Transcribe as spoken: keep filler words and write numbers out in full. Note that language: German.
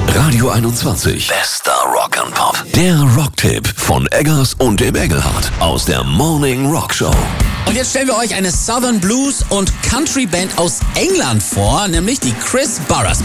Radio einundzwanzig. Bester Rock and Pop. Der Rocktipp von Eggers und dem Engelhardt aus der Morning Rock Show. Und jetzt stellen wir euch eine Southern Blues und Country Band aus England vor, nämlich die Chris Burrers Band.